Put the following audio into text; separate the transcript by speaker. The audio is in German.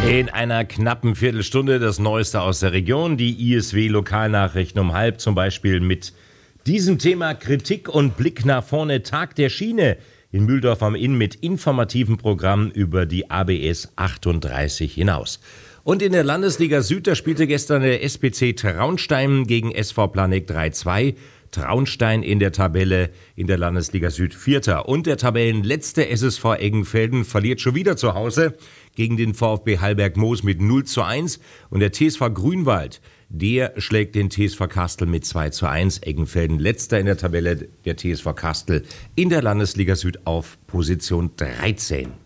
Speaker 1: In einer knappen Viertelstunde das Neueste aus der Region, die ISW-Lokalnachrichten um halb, zum Beispiel mit diesem Thema Kritik und Blick nach vorne, Tag der Schiene in Mühldorf am Inn mit informativen Programmen über die ABS 38 hinaus. Und in der Landesliga Süd, da spielte gestern der SPC Traunstein gegen SV Planegg 3-2. Traunstein in der Tabelle in der Landesliga Süd Vierter. Und der Tabellenletzte SSV Eggenfelden verliert schon wieder zu Hause gegen den VfB Hallberg-Moos mit 0-1. Und der TSV Grünwald, der schlägt den TSV Kastel mit 2-1. Eggenfelden letzter in der Tabelle, der TSV Kastel in der Landesliga Süd auf Position 13.